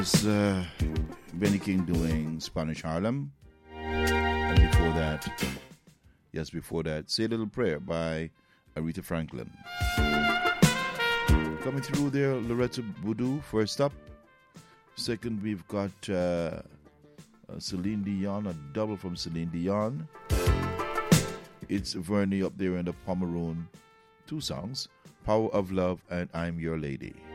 It's Benny King doing Spanish Harlem. And before that, Say a Little Prayer by Aretha Franklin. Coming through there, Loretta Voodoo, first up. Second, we've got Celine Dion, a double from Celine Dion. It's Vernie up there in the Pomeroon. Two songs, Power of Love and I'm Your Lady.